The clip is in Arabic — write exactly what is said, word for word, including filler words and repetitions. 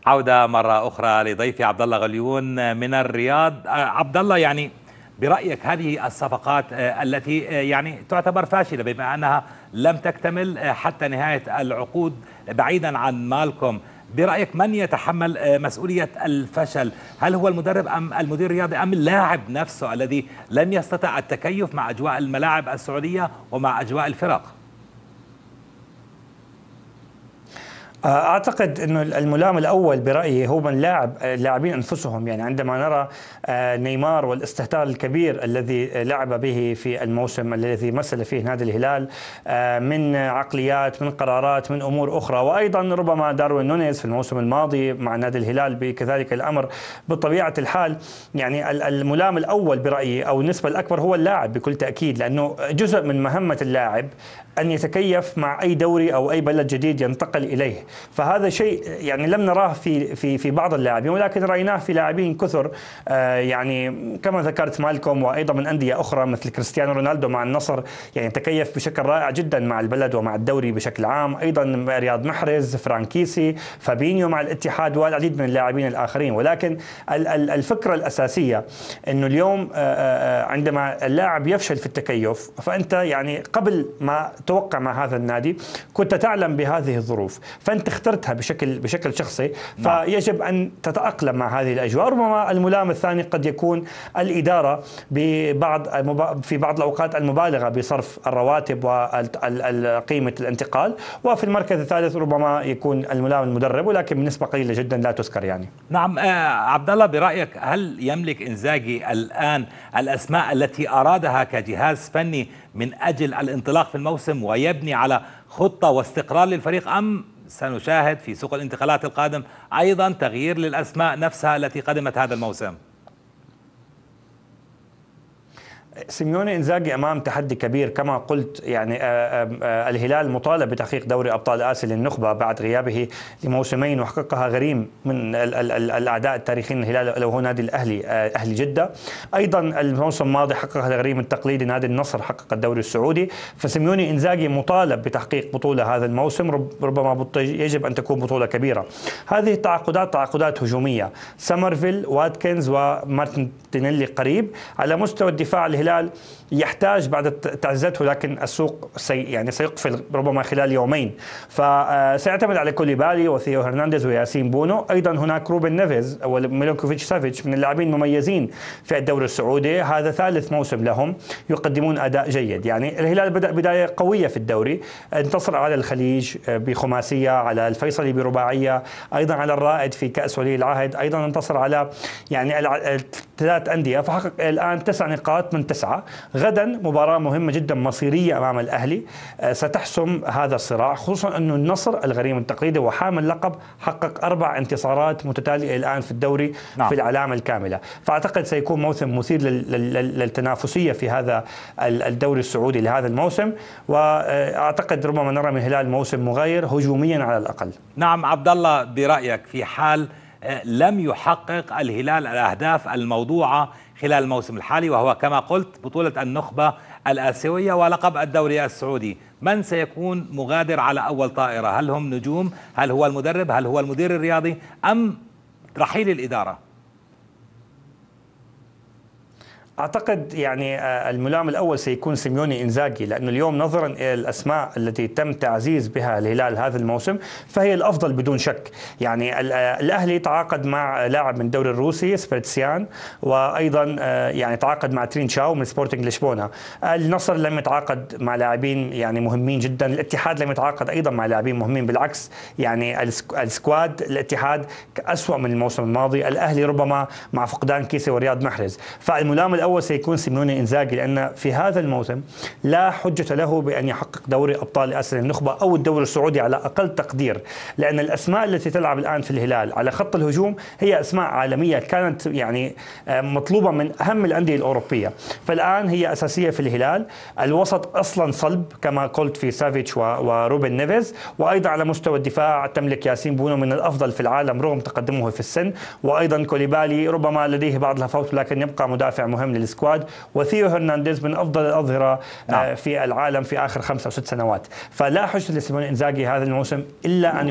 عودة مرة أخرى لضيفي عبد الله غليون من الرياض. عبد الله، يعني برأيك هذه الصفقات التي يعني تعتبر فاشلة بما أنها لم تكتمل حتى نهاية العقود بعيدا عن مالكوم، برأيك من يتحمل مسؤولية الفشل؟ هل هو المدرب أم المدير الرياضي أم اللاعب نفسه الذي لم يستطع التكيف مع أجواء الملاعب السعودية ومع أجواء الفرق؟ أعتقد أنه الملام الأول برأيي هو من لاعب اللاعبين أنفسهم. يعني عندما نرى نيمار والاستهتار الكبير الذي لعب به في الموسم الذي مثل فيه نادي الهلال من عقليات، من قرارات، من أمور أخرى، وأيضا ربما داروين نونيز في الموسم الماضي مع نادي الهلال بكذلك الأمر بطبيعة الحال. يعني الملام الأول برأيي أو النسبة الأكبر هو اللاعب بكل تأكيد، لأنه جزء من مهمة اللاعب أن يتكيف مع أي دوري أو أي بلد جديد ينتقل إليه. فهذا شيء يعني لم نراه في في في بعض اللاعبين، ولكن رأيناه في لاعبين كثر، آه يعني كما ذكرت مالكوم وأيضا من أندية أخرى مثل كريستيانو رونالدو مع النصر، يعني تكيف بشكل رائع جدا مع البلد ومع الدوري بشكل عام. أيضا رياض محرز، فرانكيسي، فابينيو مع الاتحاد والعديد من اللاعبين الآخرين. ولكن الفكرة الأساسية أنه اليوم عندما اللاعب يفشل في التكيف، فأنت يعني قبل ما توقع مع هذا النادي كنت تعلم بهذه الظروف، فأنت اخترتها بشكل بشكل شخصي، فيجب أن تتأقلم مع هذه الأجواء. ربما الملام الثاني قد يكون الإدارة ببعض في بعض الأوقات المبالغة بصرف الرواتب وقيمة الانتقال، وفي المركز الثالث ربما يكون الملام المدرب، ولكن بنسبة قليلة جدا لا تذكر. يعني نعم. آه عبد الله، برأيك هل يملك إنزاغي الآن الأسماء التي أرادها كجهاز فني من أجل الانطلاق في الموسم ويبني على خطة واستقرار للفريق، أم سنشاهد في سوق الانتقالات القادم أيضا تغيير للأسماء نفسها التي قدمت هذا الموسم؟ سيميوني إنزاغي أمام تحدي كبير كما قلت. يعني الهلال مطالب بتحقيق دوري أبطال آسيا للنخبة بعد غيابه لموسمين، وحققها غريم من الأعداء التاريخيين الهلال لو هو نادي الأهلي أهلي جدة. أيضا الموسم الماضي حققها الغريم التقليدي نادي النصر، حقق الدوري السعودي. فسيميوني إنزاغي مطالب بتحقيق بطولة هذا الموسم، ربما يجب أن تكون بطولة كبيرة. هذه التعاقدات تعاقدات هجومية، سمرفيل، واتكنز، ومارتينيلي قريب. على مستوى الدفاع الهلال يحتاج بعد تعزيته، لكن السوق سي يعني سيقفل ربما خلال يومين، فسيعتمد على كوليبالي وثيو هرنانديز وياسين بونو. ايضا هناك روبن نيفيز وميلونكوفيتش سافيتش من اللاعبين مميزين في الدوري السعودي، هذا ثالث موسم لهم يقدمون اداء جيد. يعني الهلال بدا بدايه قويه في الدوري، انتصر على الخليج بخماسيه، على الفيصلي برباعيه، ايضا على الرائد في كاس ولي العهد، ايضا انتصر على يعني ثلاث انديه، فحقق الان تسع نقاط من تسعه. غدا مباراة مهمة جدا مصيرية أمام الأهلي ستحسم هذا الصراع، خصوصا أنه النصر الغريم التقليدي وحامل اللقب حقق أربع انتصارات متتالية الآن في الدوري. نعم. في العلامة الكاملة. فأعتقد سيكون موسم مثير للتنافسية في هذا الدوري السعودي لهذا الموسم، وأعتقد ربما نرى من الهلال موسم مغاير هجوميا على الأقل. نعم عبد الله، برأيك في حال لم يحقق الهلال الأهداف الموضوعة خلال الموسم الحالي، وهو كما قلت بطولة النخبة الآسيوية ولقب الدوري السعودي، من سيكون مغادر على أول طائرة؟ هل هم نجوم؟ هل هو المدرب؟ هل هو المدير الرياضي؟ أم رحيل الإدارة؟ أعتقد يعني الملام الأول سيكون سيميوني إنزاغي، لأنه اليوم نظرا إلى الأسماء التي تم تعزيز بها الهلال هذا الموسم فهي الأفضل بدون شك. يعني الأهلي تعاقد مع لاعب من الدوري الروسي سبيرتسيان، وأيضا يعني تعاقد مع ترين شاو من سبورتنج لشبونة. النصر لم يتعاقد مع لاعبين يعني مهمين جدا، الاتحاد لم يتعاقد أيضا مع لاعبين مهمين، بالعكس يعني السكواد الاتحاد أسوأ من الموسم الماضي. الأهلي ربما مع فقدان كيسي ورياض محرز. فالملام الأول سيكون سيميوني إنزاغي، لأن في هذا الموسم لا حجة له بأن يحقق دوري أبطال آسيا للنخبة أو الدوري السعودي على أقل تقدير، لأن الأسماء التي تلعب الآن في الهلال على خط الهجوم هي أسماء عالمية كانت يعني مطلوبة من أهم الأندية الأوروبية، فالآن هي أساسية في الهلال. الوسط أصلا صلب كما قلت في سافيتش وروبن نيفيز، وأيضا على مستوى الدفاع تملك ياسين بونو من الأفضل في العالم رغم تقدمه في السن، وأيضا كوليبالي ربما لديه بعض الهفوات لكن يبقى مدافع مهم للسكواد، وثيو هرنانديز من أفضل الأظهرة نعم. في العالم في آخر خمسة أو ست سنوات. فلا حجة لسيميوني إنزاغي هذا الموسم إلا أن